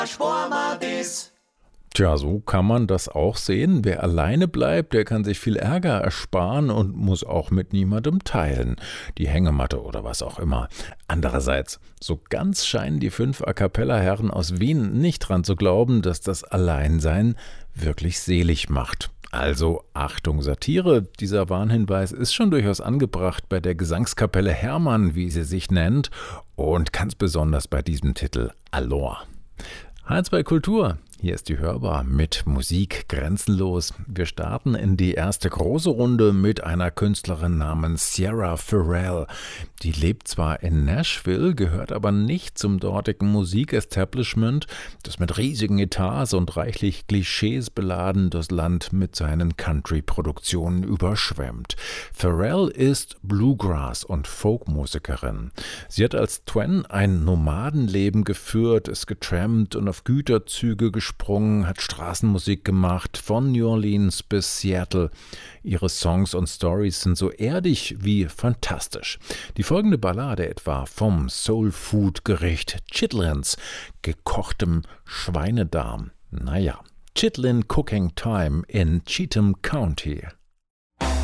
Tja, so kann man das auch sehen. Wer alleine bleibt, der kann sich viel Ärger ersparen und muss auch mit niemandem teilen. Die Hängematte oder was auch immer. Andererseits, so ganz scheinen die 5 A-cappella-Herren aus Wien nicht dran zu glauben, dass das Alleinsein wirklich selig macht. Also Achtung Satire, dieser Warnhinweis ist schon durchaus angebracht bei der Gesangskapelle Hermann, wie sie sich nennt, und ganz besonders bei diesem Titel Allor. H2 Kultur, hier ist die Hörbar mit Musik grenzenlos. Wir starten in die erste große Runde mit einer Künstlerin namens Sierra Farrell. Die lebt zwar in Nashville, gehört aber nicht zum dortigen Musikestablishment, das mit riesigen Etats und reichlich Klischees beladen das Land mit seinen Country-Produktionen überschwemmt. Farrell ist Bluegrass- und Folkmusikerin. Sie hat als Twen ein Nomadenleben geführt, ist getrampt und auf Güterzüge gesprungen, hat Straßenmusik gemacht, von New Orleans bis Seattle. Ihre Songs und Stories sind so erdig wie fantastisch. Die folgende Ballade etwa vom Soul-Food-Gericht Chitlins, gekochtem Schweinedarm. Naja, Chitlin Cooking Time in Cheatham County.